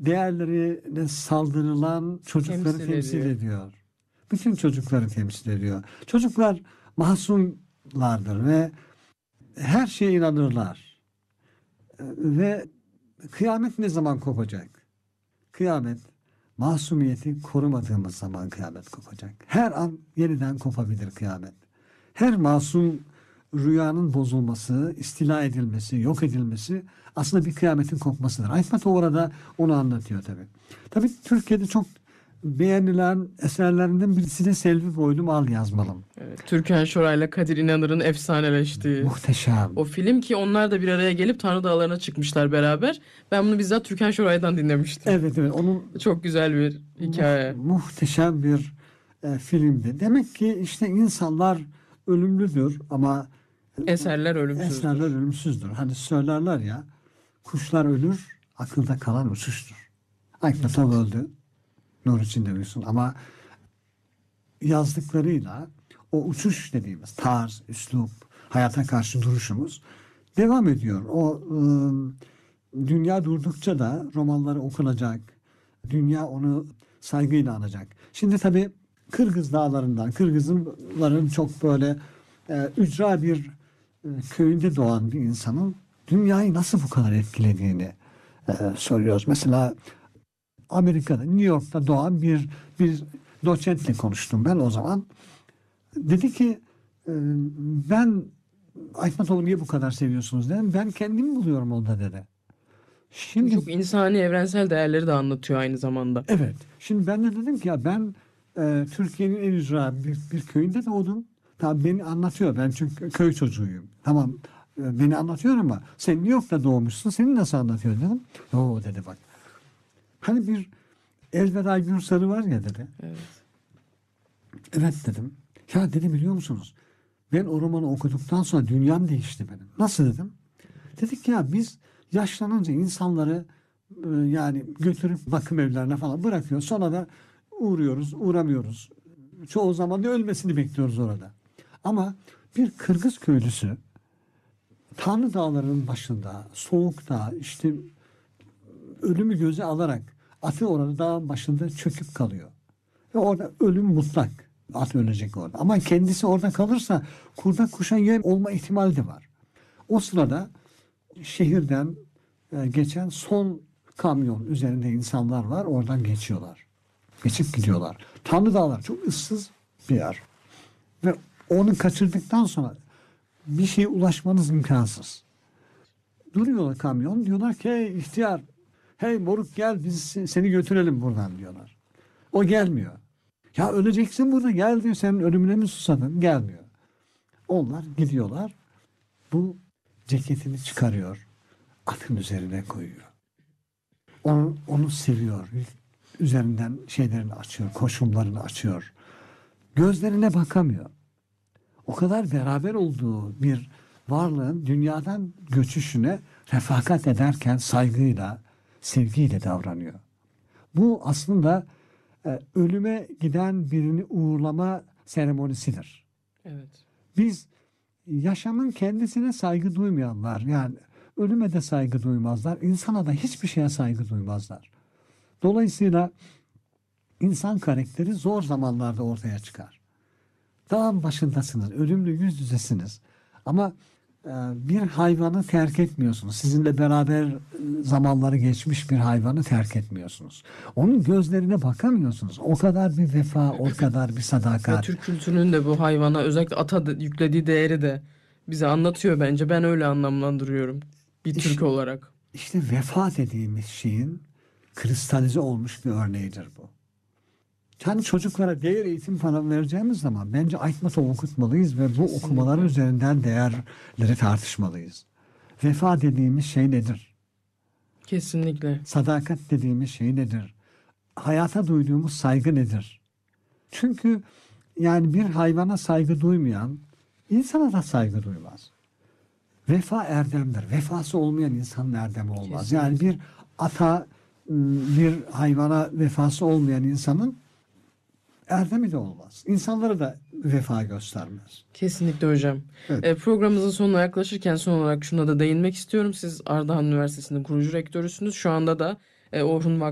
değerlerine saldırılan çocukları temsil ediyor. Bütün çocukları temsil ediyor. Çocuklar masumlardır ve her şeye inanırlar. Ve kıyamet ne zaman kopacak? Kıyamet, masumiyeti korumadığımız zaman kıyamet kopacak. Her an yeniden kopabilir kıyamet. Her masum rüyanın bozulması, istila edilmesi, yok edilmesi aslında bir kıyametin kopmasıdır. Aytmat orada onu anlatıyor tabii. Tabii Türkiye'de çok beğenilen eserlerinden birisi de Selvi Boylum Al Yazmalım. Evet, Türkan Şoray'la Kadir İnanır'ın efsaneleştiği. Muhteşem. O film ki onlar da bir araya gelip Tanrı Dağları'na çıkmışlar beraber. Ben bunu bizzat Türkan Şoray'dan dinlemiştim. Evet. Onun çok güzel bir hikaye. Muhteşem bir filmdi. Demek ki işte insanlar ölümlüdür ama eserler ölümsüzdür. Hani söylerler ya, kuşlar ölür, akılda kalan uçuştur. Aytmat öldü. Nur içinde uyusun. Ama yazdıklarıyla o uçuş dediğimiz tarz, üslup, hayata karşı duruşumuz devam ediyor. O dünya durdukça da romanları okunacak. Dünya onu saygıyla anacak. Şimdi tabii Kırgız dağlarından, Kırgızların çok böyle ücra bir köyünde doğan bir insanın dünyayı nasıl bu kadar etkilediğini soruyoruz. Mesela Amerika'da, New York'ta doğan bir doçentle konuştum ben o zaman. Dedi ki ben Aytmatov'u niye bu kadar seviyorsunuz dedim. Ben kendimi buluyorum onda dedi. Şimdi çok insani, evrensel değerleri de anlatıyor aynı zamanda. Evet. Şimdi ben de dedim ki ya ben Türkiye'nin en ücra bir köyünde doğdum. Tabii beni anlatıyor. Ben çünkü köy çocuğuyum. Tamam beni anlatıyor ama sen New York'ta doğmuşsun. Seni nasıl anlatıyor dedim. Yo dedi bak. Hani bir Elveda Gürsarı var ya dedi. Evet. Evet dedim. Ya dedi biliyor musunuz? Ben o romanı okuduktan sonra dünyam değişti benim. Nasıl dedim? Dedik ya biz yaşlanınca insanları yani götürüp bakım evlerine falan bırakıyor. Sonra da uğramıyoruz. Çoğu zaman da ölmesini bekliyoruz orada. Ama bir Kırgız köylüsü Tanrı Dağları'nın başında, soğukta işte ölümü göze alarak atı orada dağın başında çöküp kalıyor. Ve orada ölüm mutlak. At ölecek orada. Ama kendisi orada kalırsa kurda kuşa yem olma ihtimali de var. O sırada şehirden geçen son kamyon üzerinde insanlar var. Oradan geçiyorlar. Geçip gidiyorlar. Tanrı Dağlar çok ıssız bir yer. Ve onu kaçırdıktan sonra bir şeye ulaşmanız imkansız. Duruyorlar kamyon. Diyorlar ki hey ihtiyar, hey moruk gel biz seni götürelim buradan diyorlar. O gelmiyor. Ya öleceksin burada gel diyor, senin ölümüne mi susadın? Gelmiyor. Onlar gidiyorlar. Bu ceketini çıkarıyor. Atın üzerine koyuyor. Onu seviyor. Üzerinden şeylerini açıyor. Koşumlarını açıyor. Gözlerine bakamıyor. O kadar beraber olduğu bir varlığın dünyadan göçüşüne refakat ederken saygıyla, sevgiyle davranıyor. Bu aslında ölüme giden birini uğurlama seremonisidir. Evet. Biz yaşamın kendisine saygı duymayanlar, yani ölüme de saygı duymazlar, insana da hiçbir şeye saygı duymazlar. Dolayısıyla insan karakteri zor zamanlarda ortaya çıkar. Dağın başındasınız, ölümle yüz yüzesiniz. Ama bir hayvanı terk etmiyorsunuz. Sizinle beraber zamanları geçmiş bir hayvanı terk etmiyorsunuz. Onun gözlerine bakamıyorsunuz. O kadar bir vefa, o kadar bir sadakat. Ve Türk kültürünün de bu hayvana özellikle ata yüklediği değeri de bize anlatıyor bence. Ben öyle anlamlandırıyorum bir Türk olarak. İşte vefa dediğimiz şeyin kristalize olmuş bir örneğidir bu. Yani çocuklara değer eğitim falan vereceğimiz zaman bence Aytmatov okutmalıyız ve bu okumaların üzerinden değerleri tartışmalıyız. Vefa dediğimiz şey nedir? Kesinlikle. Sadakat dediğimiz şey nedir? Hayata duyduğumuz saygı nedir? Çünkü yani bir hayvana saygı duymayan insana da saygı duymaz. Vefa erdemdir. Vefası olmayan insanın erdemi olmaz. Kesinlikle. Yani bir ata, bir hayvana vefası olmayan insanın erdemi de olmaz. İnsanlara da vefa göstermez. Kesinlikle hocam. Evet. Programımızın sonuna yaklaşırken son olarak şuna da değinmek istiyorum. Siz Ardahan Üniversitesi'nin kurucu rektörüsünüz. Şu anda da Orhun Vakfı